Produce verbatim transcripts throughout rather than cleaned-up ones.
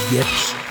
молодец.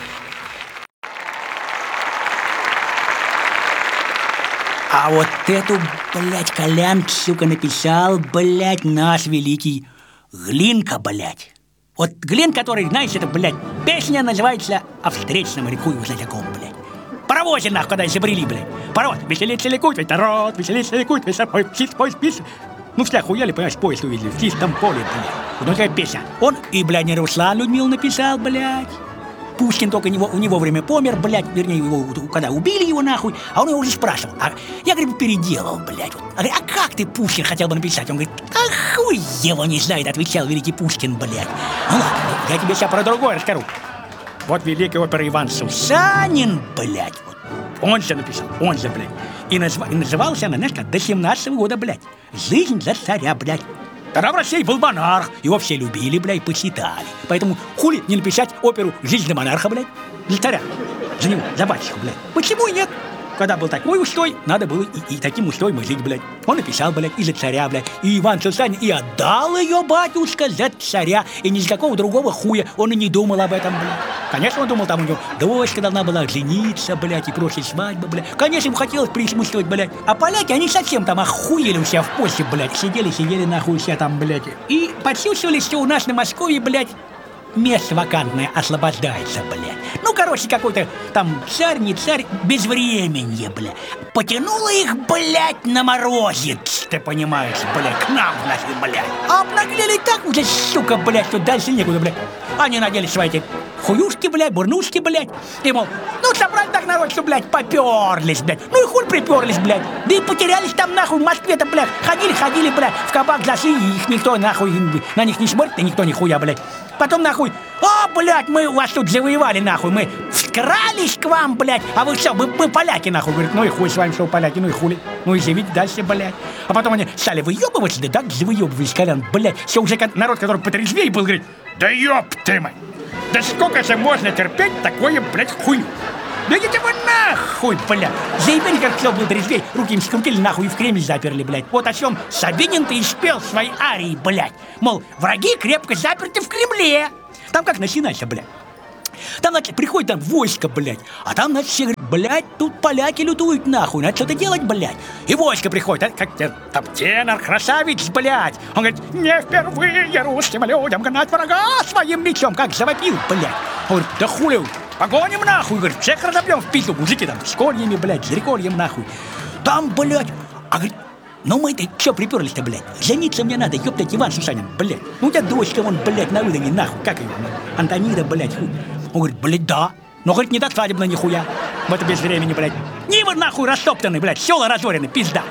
А вот эту, блядь, Колян, сука, написал, блядь, наш великий Глинка, блядь. Вот Глин, который, знаешь, это, блядь, песня называется «О встречном реку» и таком, блядь. Паровозе, нахуй, когда изобрели, блядь. Паровоз, веселится ликует, ведь народ, веселится ликует, весь поезд, поезд, поезд. Ну, все охуели, понимаешь, поезд увидели в чистом поле, блядь. Вот такая песня. Он и, блядь, не Руслан Людмил написал, блядь. Пушкин только него, у него время помер, блядь, вернее, его, когда убили его, нахуй, а он его уже спрашивал. А я, говорит, переделал, блядь. Вот. А, а как ты, Пушкин, хотел бы написать? Он говорит, а хуй его не знает, отвечал великий Пушкин, блядь. Ну ладно, я тебе сейчас про другое расскажу. Вот великий опера Иван Сусанин, блядь, вот. Он же написал, он же, блядь. И, назва, и назывался она, знаешь, как, до семнадцатого года, блядь. «Жизнь за царя», блядь. Тогда в России был монарх, его все любили, блядь, почитали. Поэтому хули не написать оперу «Жизнь за монарха», блядь, за царя, за него, за батюшку, блядь. Почему и нет? Когда был такой устой, надо было и, и таким устоем жить, блядь. Он написал, блядь, и за царя, блядь. И Иван Сусанин и отдал ее, батюшка, за царя. И ни с какого другого хуя он и не думал об этом, блядь. Конечно, он думал, там у него дочка должна была жениться, блядь, и просить свадьбы, блядь. Конечно, ему хотелось присутствовать, блядь. А поляки, они совсем там охуели у себя в Польше, блядь. Сидели, сидели нахуй у себя там, блядь. И почувствовали, что у нас на Москве, блядь, место вакантное освобождается, блядь. Ну, короче, какой-то там царь, не царь, безвременье, блядь. Потянуло их, блядь, на морозец, ты понимаешь, блядь, к нам, значит, блядь. А обнаглели так уже, сука, блядь, что дальше некуда, блядь. Они надели свои эти хуюшки, блядь, бурнушки, блядь. И, мол, ну, собрали так народ, что, блядь, поперлись, блядь. Ну и хуй приперлись, блядь. Да и потерялись там, нахуй, в Москве-то, блядь. Ходили, ходили, блядь, в кабак зашли, и их никто, нахуй, на них не смотрит, и никто нихуя, блядь. Потом, нахуй, о, блядь, мы вас тут завоевали, нахуй, мы вкрались к вам, блядь, а вы что, мы, мы поляки, нахуй, говорит, ну и хуй с вами, что поляки, ну и хули, ну и живите дальше, блядь. А потом они стали выебываться, да так завыебывались, Колян, блядь, все уже народ, который потрезвее был, говорит, да ёб ты мой, да сколько же можно терпеть такое, блядь, хуйню? Да идите вы нахуй, блядь! Заебали, как все был трезвей, руки им скрутили нахуй и в Кремль заперли, блядь. Вот о чем Сабинин-то и спел свои арии, блядь. Мол, враги крепко заперты в Кремле. Там как начинается, блядь. Там, значит, приходит там войско, блядь. А там, значит, все говорят, блядь, тут поляки лютуют, нахуй. Надо что-то делать, блядь. И войско приходит, а, как там тенор, красавец, блядь. Он говорит, не впервые русским людям гнать врага своим мечом. Как завопил, блядь. Он говорит, да хули, погоним нахуй, говорит, всех разобьем в пизду, мужики там, с кольями, блядь, с рекольем, нахуй. Там, блядь, а говорит, ну мы-то что приперлись-то, блядь? Жениться мне надо, ёптать, Иван Сусанин, блядь. Ну у тебя дочка, вон, блядь, на выдане, нахуй, как ее, Антонида, блядь, хуй. Он говорит, блядь, да. Но, говорит, не до свадебно нихуя. В это без времени, блядь. Нивы, нахуй, растоптаны, блядь, села разорены, пизда.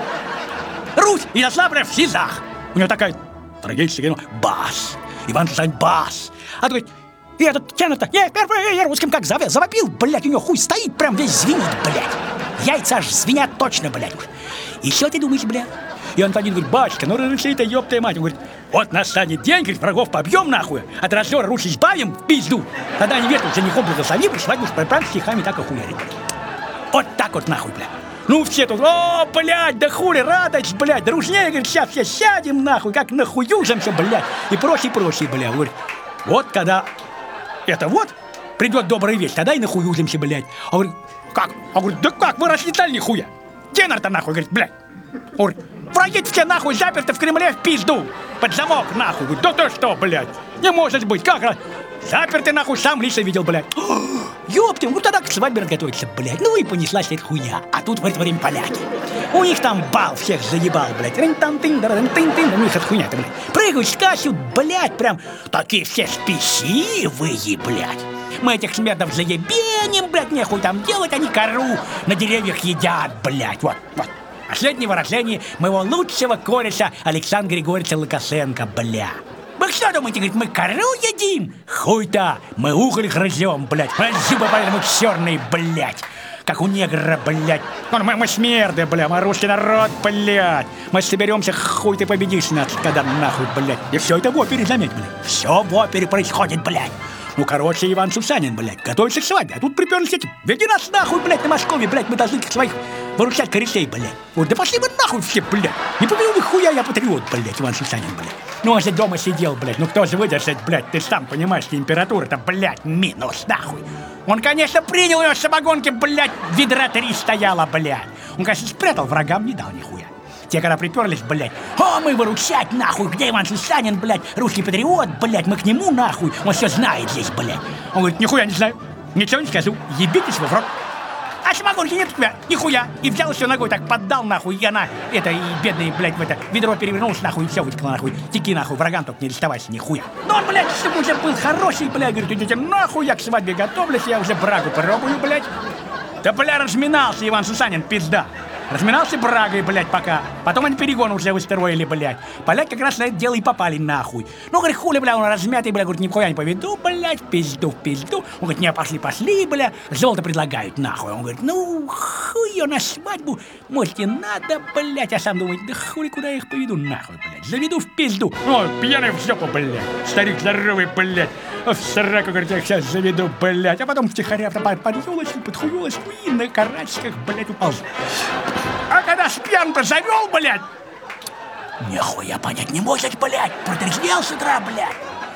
Русь и Ярославль в СИЗах. У него такая трагическая, ну, бас. Иван Сусанин, бас. А говорит, и этот тенор-то, я впервые русским как завопил, блядь, у него хуй стоит, прям весь звенит, блядь. Яйца аж звенят точно, блядь. И что ты думаешь, блядь? И Антонин говорит, батюшка, ну разреши-то, ёб твою мать. Он говорит, вот настанет день, говорит, врагов побьем нахуй, от раздора Русь избавим в пизду. Тогда невесту женихом благослови, свадьбу с прям стихами так охуярит. Вот так вот нахуй, блядь. Ну все тут, о, блядь, да хули, радость, блядь, дружнее, говорит, сейчас все сядем нахуй, как нахуюжимся, блядь. И прочее, прочее, блядь. Говорит, вот когда это вот придет добрая весть, тогда и нахуюжимся, блядь. А говорит, как? А говорит, да как, вы рассчитали нихуя? Тенор-то нахуй, говорит, блядь. Он говорит, враги все нахуй заперты в Кремле в пизду. Под замок нахуй. Говорит, да ты что, блядь? Не может быть, как раз? Заперты нахуй, сам лично видел, блядь. Ёптим, ну тогда к свадьбе разготовиться, блядь. Ну и понеслась эта хуйня. А тут в это время поляки. У них там бал всех заебал, блядь. Рин-тан-тин-дан-тин-тин. У них эта хуйня-то, блядь. Прыгают, скачут, блядь, прям такие все спесивые, блядь. Мы этих смердов заебеним, блядь, нехуй там делать, они кору на деревьях едят, блядь. Вот, вот. Последнее выражение моего лучшего кореша Александра Григорьевича Лукашенко, бля. Вы что думаете, говорит, мы кору едим? Хуй-то, мы уголь грызем, блядь. А зубы поэтому черные, блядь. Как у негра, блядь. Ну, мы, мы смерды, бля, мы русский народ, блядь. Мы соберемся, хуй ты победишь нас, когда нахуй, блядь. И все это в опере, заметь, блядь. Все в опере происходит, блядь. Ну, короче, Иван Сусанин, блядь, готовится к свадьбе. А тут приперлись эти. Веди нас нахуй, блядь, на Москве, блядь, мы должны своих выручать корешей, блядь. Вот, да пошли вы нахуй все, блядь. Не побил ни хуя, я патриот, блядь, Иван Сусанин, блядь. Ну, он же дома сидел, блядь. Ну, кто же выдержит, блядь, ты сам понимаешь, температура-то, блядь, минус, нахуй. Он, конечно, принял ее самогонки, блядь, ведра три стояло, блядь. Он, конечно, спрятал, врагам не дал нихуя. Те, когда приперлись, блядь, о, мы выручать, нахуй, где Иван Сусанин, блядь, русский патриот, блядь, мы к нему, нахуй, он все знает здесь, блядь. Он говорит, нихуя не знаю, ничего не скажу, ебитесь вы в рот. А самогонки нет у тебя, нихуя. И взял все ногой, так поддал, нахуй, и она, это, и бедный, блядь, в это, ведро перевернулся, нахуй, и все вытекло, нахуй. Теки, нахуй, врагам только не доставайся, нихуя. Но он, блядь, чтобы уже был хороший, блядь, говорит, идите нахуй, я к свадьбе готовлюсь, я уже брагу пробую, блядь. Да, бля, разминался Иван Сусанин, пизда. Разминался брагой, блядь, пока. Потом они перегон уже устроили, блядь. Блядь, как раз на это дело и попали нахуй. Ну, говорит, хули, бля, он размятый, бля, говорит, нихуя не поведу, блядь, пизду в пизду. Он говорит, не, пошли, пошли, бля, золото предлагают, нахуй. Он говорит, ну, хуй ее на свадьбу, может, и надо, блядь. А сам думает, да хули, куда я их поведу, нахуй, блядь. Заведу в пизду. О, пьяный в жопу, блядь. Старик здоровый, блядь. В сраку, говорит, я их сейчас заведу, блядь. А потом втихаря под елочку, под хуёлочку и на карачках, блядь, упал. А когда спьян-то завел, блядь, нихуя понять не может, блядь, протрезвел с утра, блядь.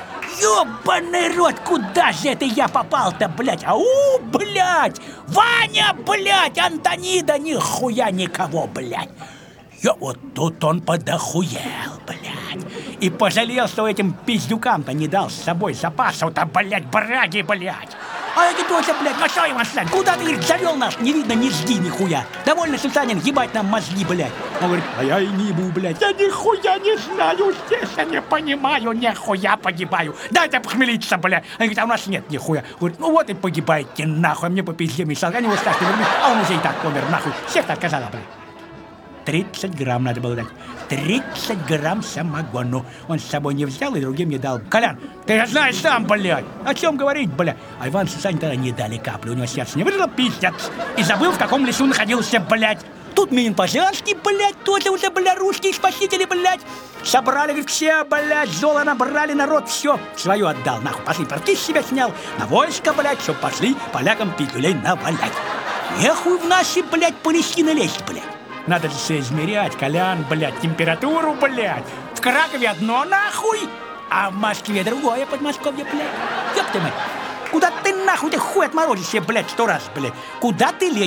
Ёбаный рот, куда же это я попал-то, блядь? Ау, блядь, Ваня, блядь, Антонида, нихуя никого, блядь. Я вот тут он подохуел, блядь. И пожалел, что этим пиздюкам-то не дал с собой запасов-то, блядь, браги, блядь. А я говорю, Тося, блядь, ну что, Иван Сусанин, куда ты, говорит, завел нас? Не видно, не жди нихуя. Довольно, Сусанин, ебать нам мозги, блядь. Он говорит, а я и не ебу, блядь. Я нихуя не знаю, здесь я не понимаю, нихуя погибаю. Дайте похмелиться, блядь. Он говорит, а у нас нет нихуя. Говорит, ну вот и погибаете, нахуй, мне по пизде мешал. Я не его страшно верну, а он уже и так помер, нахуй. Всех-то отказала, блядь. тридцать грамм надо было дать. тридцать грамм самогону. Он с собой не взял и другим не дал. Колян, ты же знаешь сам, блядь. О чем говорить, блядь? А Иван Сусанин тогда не дали капли. У него сердце не вышло, пиздец. И забыл, в каком лесу находился, блядь. Тут Минин-Пожарский, блядь, тоже уже, блядь, русские спасители, блядь. Собрали, говорит, все, блядь, золо набрали, народ, все. Свое отдал, нахуй. Пошли, порты с себя снял. На войско, блядь, чтоб пошли полякам пиздюлей навалять. Нехуй в наши, блядь, Палестины лезть, блядь. Надо же все измерять, Колян, блядь, температуру, блядь. В Кракове одно, нахуй, а в Москве другое, Подмосковье, блядь. Ёб ты мать. Куда ты, нахуй, ты хуй отморозишься, блядь, сто раз, блядь. Куда ты лезешь?